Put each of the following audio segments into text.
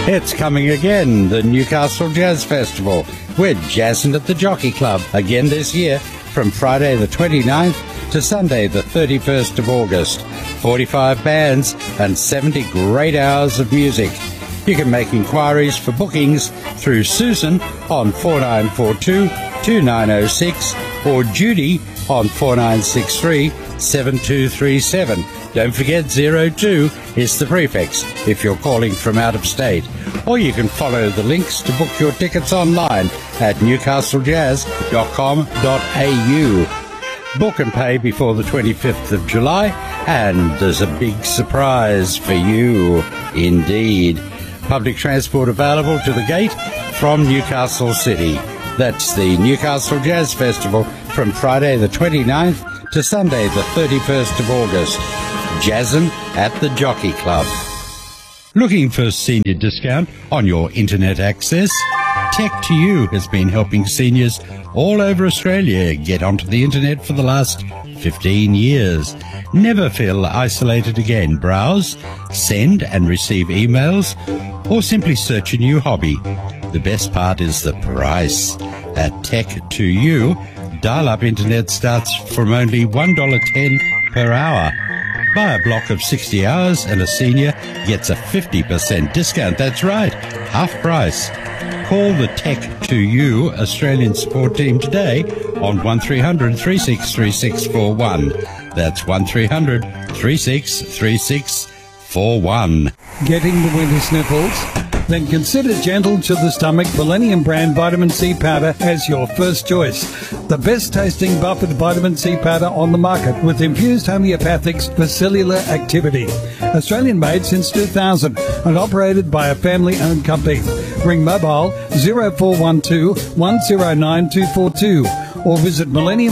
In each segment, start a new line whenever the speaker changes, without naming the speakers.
It's coming again, the Newcastle Jazz Festival. We're jazzing at the Jockey Club again this year from Friday the 29th to Sunday the 31st of August. 45 bands and 70 great hours of music. You can make inquiries for bookings through Susan on 4942-2906 or Judy on 4963-7237. Don't forget 02 is the prefix if you're calling from out of state. Or you can follow the links to book your tickets online at newcastlejazz.com.au. Book and pay before the 25th of July, and there's a big surprise for you indeed. Public transport available to the gate from Newcastle City. That's the Newcastle Jazz Festival from Friday the 29th to Sunday the 31st of August. Jazzin' at the Jockey Club. Looking for senior discount on your internet access? Tech2U has been helping seniors all over Australia get onto the internet for the last 15 years. Never feel isolated again. Browse, send and receive emails, or simply search a new hobby. The best part is the price. At Tech2U, dial-up internet starts from only $1.10 per hour. Buy a block of 60 hours and a senior gets a 50% discount. That's right, half price. Call the Tech2U Australian support team today on 1300 363641. That's 1300 363641.
Getting the winter sniffles? Then consider Gentle to the Stomach Millennium brand vitamin C powder as your first choice. The best tasting buffered vitamin C powder on the market with infused homeopathics for cellular activity. Australian made since 2000 and operated by a family owned company. Ring mobile 0412 109 242 or visit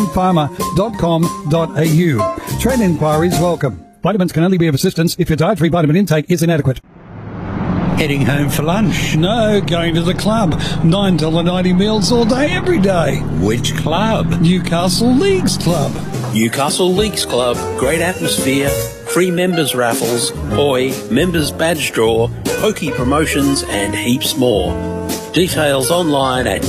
millenniumpharma.com.au. Trade inquiries welcome. Vitamins can only be of assistance if your dietary vitamin intake is inadequate.
Heading home for lunch?
No, going to the club. $9.90 meals all day, every day.
Which club?
Newcastle Leagues Club.
Newcastle Leagues Club. Great atmosphere, free members raffles, poi, members badge draw, pokey promotions and heaps more. Details online at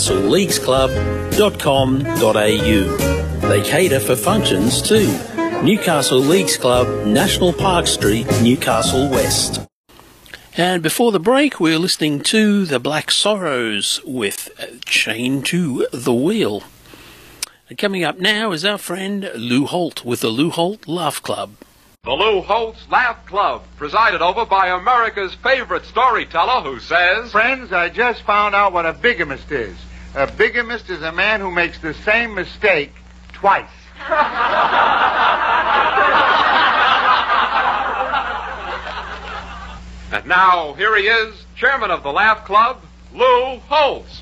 newcastleleaguesclub.com.au. They cater for functions too. Newcastle Leagues Club, National Park Street, Newcastle West. And before the break, we're listening to the Black Sorrows with Chained to the Wheel. And coming up now is our friend Lou Holt with the Lou Holt Laugh Club.
The Lou Holt's Laugh Club, presided over by America's favorite storyteller who says,
Friends, I just found out what a bigamist is. A bigamist is a man who makes the same mistake twice.
And now, here he is, chairman of the Laugh Club, Lou Holtz.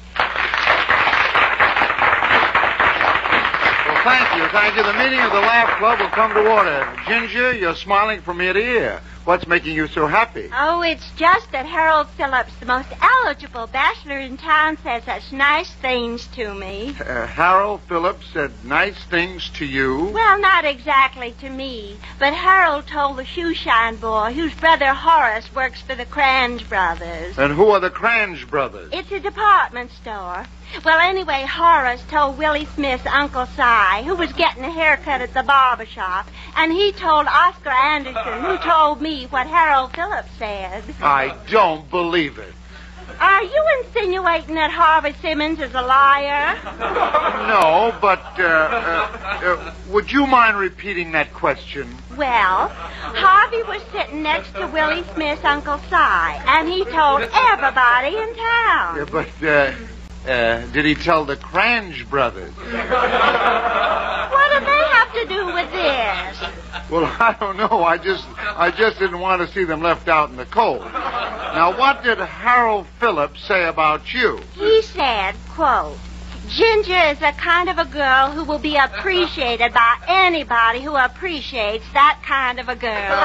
Well, thank you. The meeting of the Laugh Club will come to order. Ginger, you're smiling from ear to ear. What's making you so happy?
Oh, it's just that Harold Phillips, the most eligible bachelor in town, said such nice things to me.
Harold Phillips said nice things to you?
Well, not exactly to me, but Harold told the shoeshine boy, whose brother Horace works for the Crange Brothers.
And who are the Crange Brothers?
It's a department store. Well, anyway, Horace told Willie Smith's Uncle Si, who was getting a haircut at the barber shop, and he told Oscar Anderson, who told me what Harold Phillips said.
I don't believe it.
Are you insinuating that Harvey Simmons is a liar?
No, but would you mind repeating that question?
Well, Harvey was sitting next to Willie Smith's Uncle Si, and he told everybody in town.
Yeah, but did he tell the Crange Brothers?
What do they have to do with this?
Well, I don't know. I just didn't want to see them left out in the cold. Now, what did Harold Phillips say about you?
He said, quote, Ginger is the kind of a girl who will be appreciated by anybody who appreciates that kind of a girl.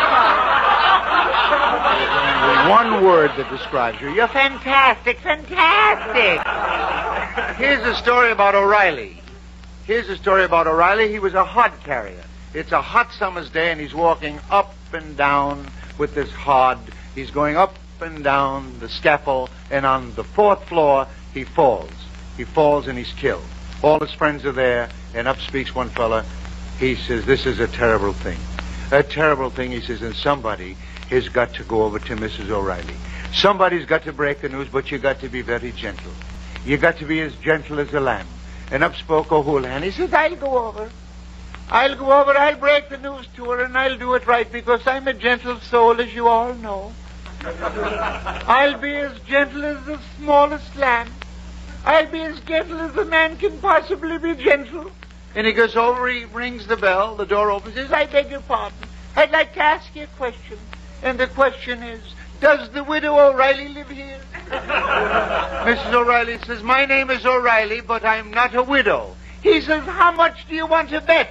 Only one word that describes you. You're fantastic, fantastic. Here's a story about O'Reilly. He was a hod carrier. It's a hot summer's day, and he's walking up and down with this hod. He's going up and down the scaffold, and on the 4th floor, he falls. He falls and he's killed. All his friends are there, and up speaks one fella. He says, this is a terrible thing. A terrible thing, he says, and somebody has got to go over to Mrs. O'Reilly. Somebody's got to break the news, but you got to be very gentle. You got to be as gentle as a lamb. And up spoke O'Houlihan. He says, I'll go over. I'll break the news to her, and I'll do it right, because I'm a gentle soul, as you all know. I'll be as gentle as the smallest lamb. I'll be as gentle as a man can possibly be gentle. And he goes over, he rings the bell, the door opens, says, I beg your pardon. I'd like to ask you a question. And the question is, does the widow O'Reilly live here? Mrs. O'Reilly says, my name is O'Reilly, but I'm not a widow. He says, how much do you want to bet?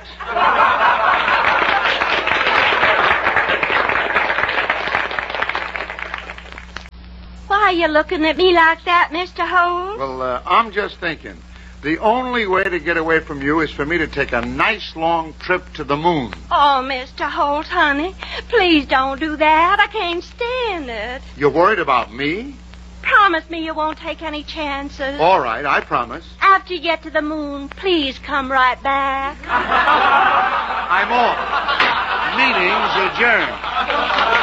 Why are you looking at me like that, Mr. Holt?
Well, I'm just thinking. The only way to get away from you is for me to take a nice long trip to the moon.
Oh, Mr. Holt, honey, please don't do that. I can't stand it.
You're worried about me?
Promise me you won't take any chances.
All right, I promise.
After you get to the moon, please come right back.
I'm off. Meeting's adjourned.